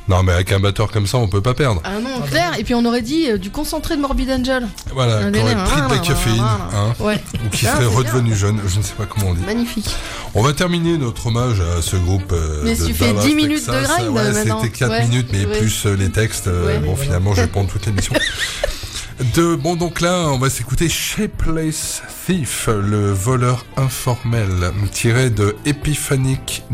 Non, mais avec un batteur comme ça, on peut pas perdre. Ah non, clair. Et puis on aurait dit du concentré de Morbid Angel. Voilà, qui aurait pris de la caféine, hein, ouais. ou qui serait redevenu jeune, je ne sais pas comment on dit. Magnifique. On va terminer notre hommage à ce groupe. Mais tu fais 10 minutes de grind ouais, maintenant. c'était 4 minutes, mais plus les textes. Bon, finalement, je vais prendre toute l'émission. Bon, donc là, on va s'écouter Shapeless Thief, le voleur informel, tiré de Epiphanic